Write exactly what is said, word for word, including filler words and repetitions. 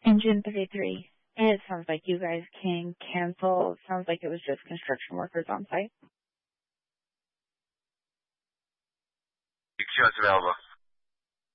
Engine thirty-three. It sounds like you guys can cancel. It sounds like it was just construction workers on site. Shots available.